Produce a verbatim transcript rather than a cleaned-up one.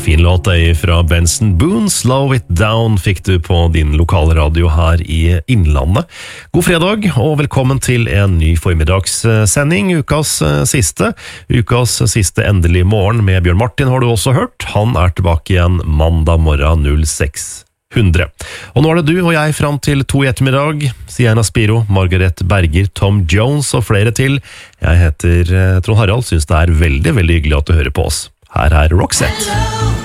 Fin låt fra Benson Boone, Slow It Down, fikk du på din lokale radio her i Innlandet. God fredag, og velkommen til en ny formiddagssending, ukas siste. Ukas siste endelig morgen med Bjørn Martin har du også hørt. Han er tilbake igjen mandag morgen seks hundre. Og nå er det du og jeg fram til to i ettermiddag. Sienna Spiro, Margaret Berger, Tom Jones og flere til. Jeg heter Trond Harald, synes det er veldig, veldig hyggelig at du hører på oss. Her er Roxette.